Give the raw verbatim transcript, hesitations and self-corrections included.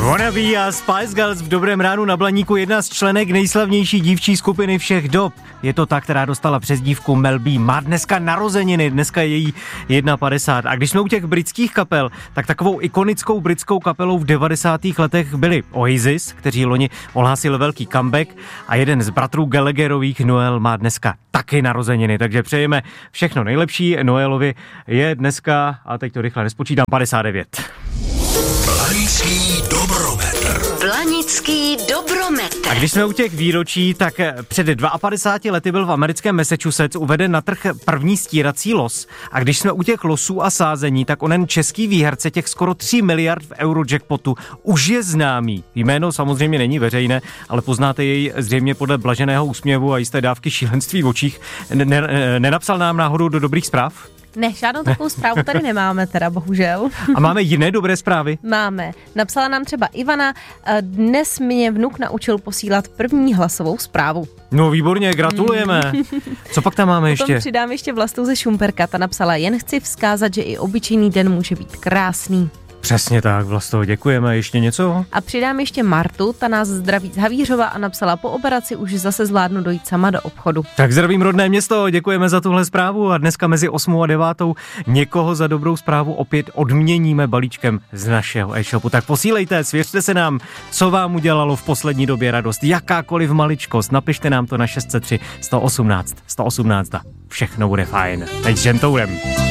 Wannabe a Spice Girls v Dobrém ránu na Blaníku, jedna z členek nejslavnější dívčí skupiny všech dob. Je to ta, která dostala přezdívku Mel B. Má dneska narozeniny, dneska je její padesát jedna. A když jsme u těch britských kapel, tak takovou ikonickou britskou kapelou v devadesátých letech byli Oasis, kteří loni ohlásili velký comeback, a jeden z bratrů Gallagherových, Noel, má dneska taky narozeniny, takže přejeme všechno nejlepší. Noelovi je dneska, a teď to rychle nespočítám, padesát devět. Blanický dobrometr. Blanický dobrometr. A když jsme u těch výročí, tak před padesát dva lety byl v americkém Massachusetts uveden na trh první stírací los. A když jsme u těch losů a sázení, tak onen český výherce těch skoro tři miliard v Eurojackpotu už je známý. Jméno samozřejmě není veřejné, ale poznáte jej zřejmě podle blaženého úsměvu a jisté dávky šílenství v očích. Nenapsal nám náhodou do dobrých zpráv? Ne, žádnou takovou zprávu tady nemáme teda, bohužel. A máme jiné dobré zprávy? Máme. Napsala nám třeba Ivana, dnes mě vnuk naučil posílat první hlasovou zprávu. No výborně, gratulujeme. Co pak tam máme ještě? Potom přidám ještě Vlastou ze Šumperka, ta napsala, jen chci vzkázat, že i obyčejný den může být krásný. Přesně tak, Vlasto, děkujeme. Ještě něco? A přidám ještě Martu, ta nás zdraví z Havířova a napsala, po operaci už zase zvládnu dojít sama do obchodu. Tak zdravím rodné město, děkujeme za tuhle zprávu a dneska mezi osmou a devátou někoho za dobrou zprávu opět odměníme balíčkem z našeho e-shopu. Tak posílejte, svěřte se nám, co vám udělalo v poslední době radost, jakákoliv maličkost, napište nám to na šest set tři sto osmnáct sto osmnáct. Všechno bude fajn. Teď s Gentourem.